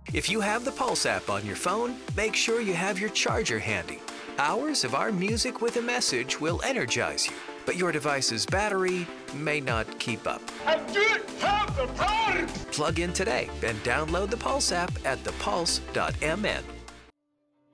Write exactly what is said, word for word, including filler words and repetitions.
If you have the Pulse app on your phone, make sure you have your charger handy. Hours of our music with a message will energize you, but your device's battery may not keep up. I didn't have the power! Plug in today and download the Pulse app at the pulse dot m n.